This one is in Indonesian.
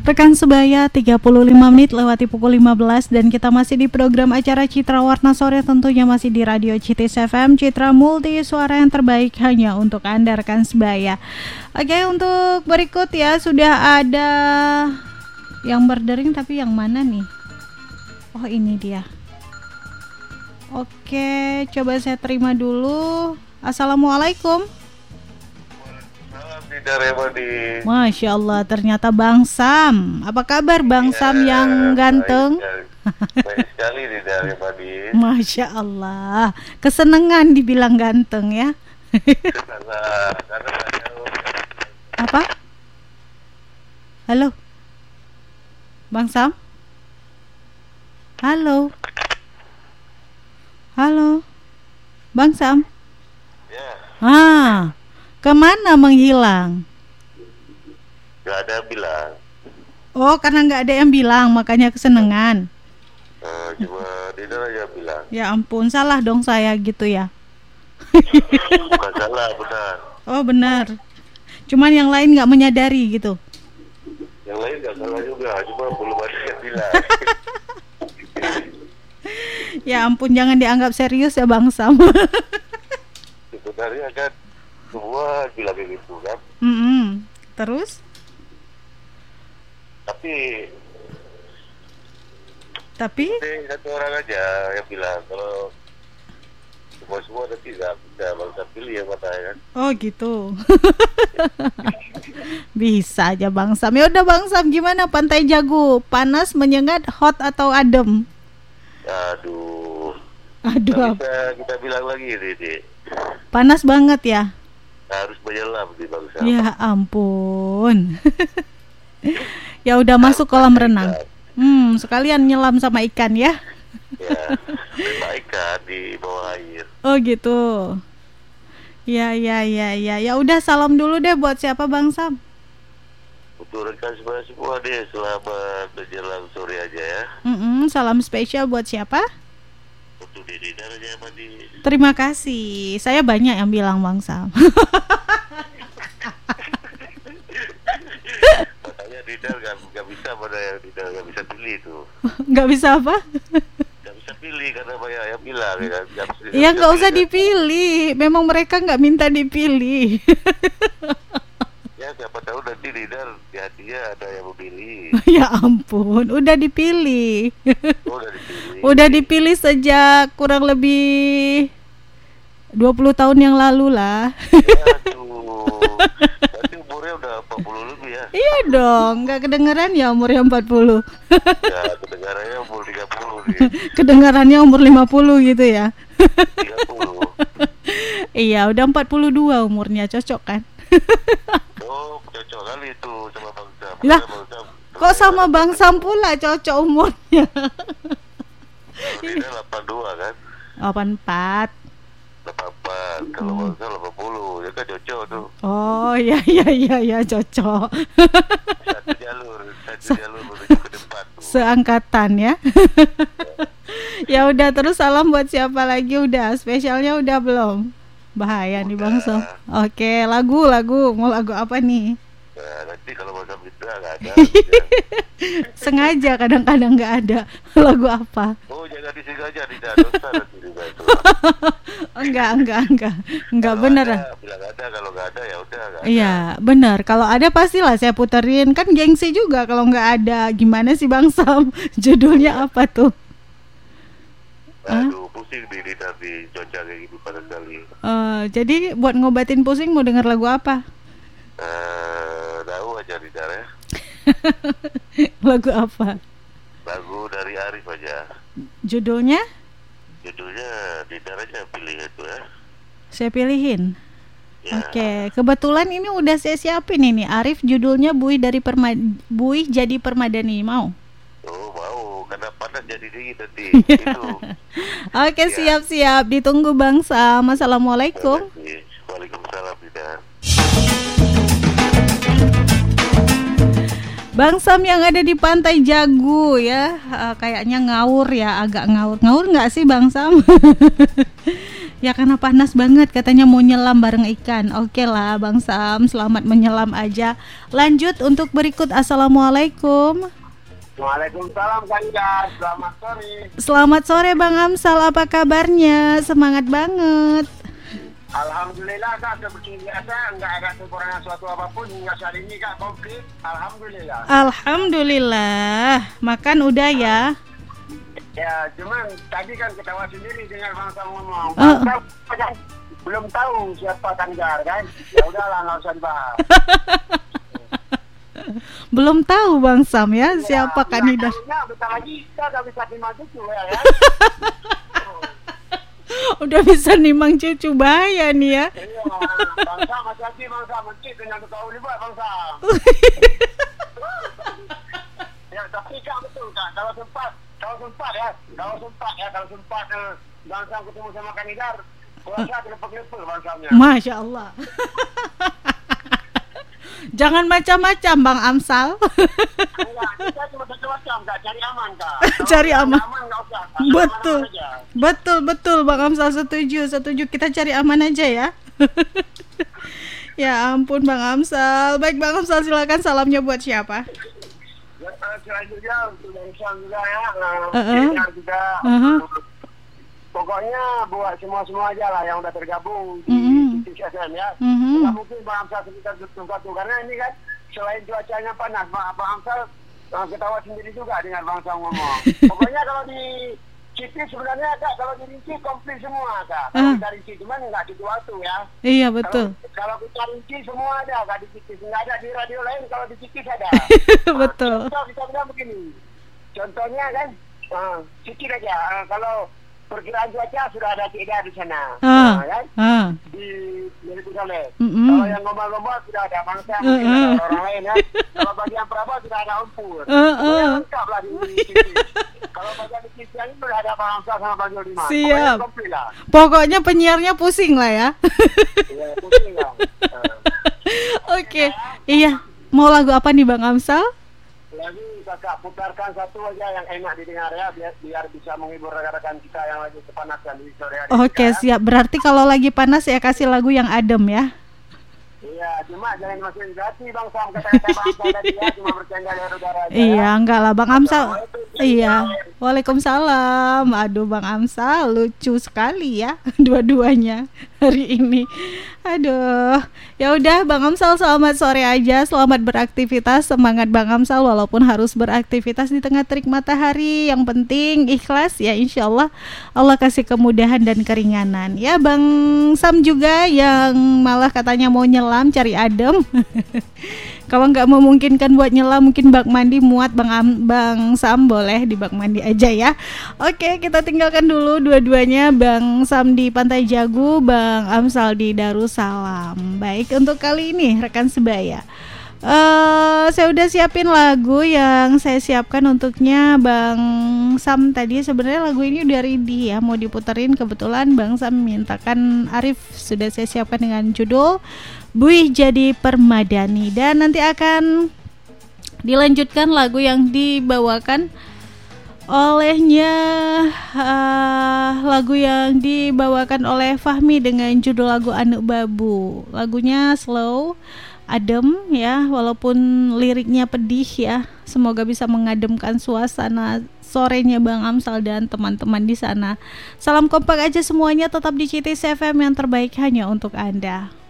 Rekan sebaya 35 menit lewati pukul 15 dan kita masih di program acara Citra Warna Sore, tentunya masih di Radio Citis FM, Citra Multi, suara yang terbaik hanya untuk Anda rekan sebaya. Oke, untuk berikut ya sudah ada yang berdering, tapi yang mana nih? Oh, ini dia. Oke, coba saya terima dulu. Assalamualaikum. Masya Allah, ternyata Bang Sam. Apa kabar Bang Sam yang ganteng? Baik sekali di dari Madin. Masya Allah, kesenangan dibilang ganteng ya. Apa? Halo, Bang Sam? Halo, halo, Bang Sam? Ya. Kemana menghilang? Gak ada yang bilang. Oh, karena gak ada yang bilang, makanya kesenangan. Cuma Dina aja bilang. Ya ampun, salah dong saya gitu ya. Bukan salah, benar. Oh benar. Cuman yang lain gak menyadari gitu. Yang lain gak salah juga, cuma belum ada yang bilang. Ya ampun, jangan dianggap serius ya Bang Sam. Sebenarnya kan semua bilang begitu kan. Terus? Tapi satu orang aja yang bilang kalau semua nanti nggak bisa bangsa pilih ya matanya kan. Oh gitu. Bisa aja Bang Sam. Ya udah Bang Sam, gimana Pantai Jago? Panas, menyengat, hot atau adem? Aduh. Kita bilang lagi Dede. Panas banget ya. Harus menyelam di bangsa. Ya ampun. Ya udah masuk kolam renang. Sekalian nyelam sama ikan ya. Ya, sama ikan di bawah air. Oh gitu. Ya. Ya udah, salam dulu deh buat siapa Bang Sam? Untuk rekan semua deh, selamat menjelang sore aja ya. Salam spesial buat siapa? Untuk Dede aja mandi. Terima kasih. Saya banyak yang bilang Bang Sam. Makanya Didar gak bisa, pada yang Didar gak bisa pilih itu. Gak bisa apa? Gak bisa pilih karena banyak yang bilang ya kan. Ya gak usah dipilih. Memang mereka gak minta dipilih. Ya siapa tahu nanti Didar di hatinya ada yang memilih. Ya ampun, udah dipilih. Udah dipilih sejak kurang lebih 20 tahun yang lalu lah. Aduh, berarti umurnya udah 40 lebih ya? Iya dong, gak kedengeran ya umurnya 40. Ya, kedengarannya umur 30 nih. Kedengarannya umur 50 gitu ya? 30. Iya, udah 42 umurnya, cocok kan? Oh, cocok kali itu sama Bang Sam. Lah, kok sama Bang Sam pula cocok umurnya? Dia 82 kan? 84. Kalau Bang Sam 80, ya kan cocok tuh. Oh, iya cocok. Satu jalur menuju ke depan tuh. Seangkatan ya. Ya udah, terus salam buat siapa lagi? Udah, spesialnya udah belum? Bahaya nih Bang Sam. Oke, lagu mau lagu apa nih? Nah, nanti kalau Bang Sam itu gak ada. Sengaja kadang-kadang gak ada. Lagu apa? Oh, jangan disengaja, tidak dosa nanti juga itu. Enggak, bener. Bilang ada, kalau nggak ada ya udah. Iya, bener. Kalau ada pastilah saya puterin. Kan gengsi juga kalau nggak ada. Gimana sih Bang Sam? Judulnya apa tuh? Aduh, pusing di cuaca kayak gitu pada kali. Jadi buat ngobatin pusing mau denger lagu apa? Tahu aja di ya. Lagu apa? Lagu dari Arif aja. Judulnya Didar aja pilih itu ya. Saya pilihin. Ya. Oke, kebetulan ini udah saya siapin ini. Arif, judulnya Buih Jadi Permadani. Mau? Oh, mau. Karena panas jadi dingin nanti. Itu. Oke, ya. Siap. Ditunggu Bang Sam. Assalamualaikum. Waalaikumsalam, Didar. Bang Sam yang ada di Pantai Jago ya, kayaknya ngawur ya, agak ngawur nggak sih Bang Sam? Ya karena panas banget katanya mau nyelam bareng ikan. Oke lah Bang Sam, selamat menyelam aja. Lanjut untuk berikut. Assalamualaikum. Waalaikumsalam Kang. Selamat sore. Selamat sore Bang Amsal, apa kabarnya? Semangat banget. Alhamdulillah Kak, seperti biasa, nggak ada kekurangan suatu apapun hingga saat ini Kak, komplit. Alhamdulillah. Alhamdulillah. Makan udah ya? Ya, cuman tadi kan ketawa sendiri dengan Bang Sam ngomong. Bang Sam kan belum tahu siapa Kanjar kan? Ya udahlah, nggak usah dibahas. Belum tahu Bang Sam ya siapa kandidat. Ya, bentar lagi kita udah bisa terima cucu ya. Udah bisa nimang cucu, bahaya nih ya. Iya, Bang Sam, hati-hati Bang Sam, nanti dengan tukau libat Bang Sam. Ya, tapi Kak betul Kak, kalau sempat Bang Sam ketemu sama kandidat, puasa kelepek-kelepek Bang Samnya. Masya Allah. Jangan macam-macam Bang Amsal. Enggak, kita cuma macam-macam Kak, cari aman Kak. Cari aman. Enggak usah. Betul Bang Amsal, setuju. Kita cari aman aja ya. Ya ampun Bang Amsal. Baik Bang Amsal, silakan salamnya buat siapa? Selanjutnya untuk Bang Sam juga ya. Pokoknya buat semua aja lah yang udah tergabung di TCSM ya. Tidak mungkin Bang Amsal sekitar satu karena ini kan selain cuacanya panas, Bang Amsal ketawa sendiri juga dengan Bang Sam ngomong. Pokoknya kalau di Citi sebenarnya Kak, kalau di Rinci komplit semua Kak. Kalau kita Rinci cuman nggak di waktu ya. Iya betul. Kalau kita Rinci semua ada, nggak di Citi, nggak ada di radio lain. Kalau di Citi ada. Betul. Kita bilang begini. Contohnya kan, Citi aja. Kalau perkiraan cuaca sudah ada tidak di sana, kan? Di Kudalet. Kalau yang gombal-gombal sudah ada bangsa, mungkin ada orang lain ya. Kalau bagian Prabon sudah ada umpur. Lengkap lah di sini. Kalau bagian di sini ini sudah ada bangsa sama bagian lima. Siap. Pokoknya penyiarnya pusing lah ya. Iya, pusing lah. Oke. Iya. Mau lagu apa nih Bang Amsal? Lagi kakak putarkan satu aja yang enak didengar ya, biar bisa menghibur rekan-rekan kita yang lagi kepanasan di sore hari. Oke, siap. Berarti kalau lagi panas ya kasih lagu yang adem ya. Iya, cuma jangan masukin hati Bang Sam, kata-kata Bang Sam tadi ya, cuma bercanda di udara aja. Iya, enggak lah Bang Amsal. Iya. Waalaikumsalam. Aduh Bang Amsal, lucu sekali ya dua-duanya hari ini. Aduh. Ya udah Bang Amsal, selamat sore aja, selamat beraktivitas. Semangat Bang Amsal walaupun harus beraktivitas di tengah terik matahari. Yang penting ikhlas ya, insyaallah Allah kasih kemudahan dan keringanan. Ya Bang Sam juga yang malah katanya mau nyelam cari adem. Kalau nggak memungkinkan buat nyelam, mungkin bak mandi muat Bang Sam, boleh di bak mandi aja ya. Oke, kita tinggalkan dulu dua-duanya, Bang Sam di Pantai Jagu, Bang Amsal di Darussalam. Baik, untuk kali ini rekan sebaya, saya udah siapin lagu yang saya siapkan untuknya Bang Sam tadi. Sebenarnya lagu ini udah ready ya, mau diputerin. Kebetulan Bang Sam mintakan Arif, sudah saya siapkan dengan judul Buih Jadi Permadani. Dan nanti akan dilanjutkan lagu yang dibawakan olehnya, lagu yang dibawakan oleh Fahmi dengan judul lagu Anu Babu. Lagunya slow, adem ya, walaupun liriknya pedih ya. Semoga bisa mengademkan suasana sorenya Bang Amsal dan teman-teman di sana. Salam kompak aja semuanya, tetap di CTS FM yang terbaik hanya untuk Anda.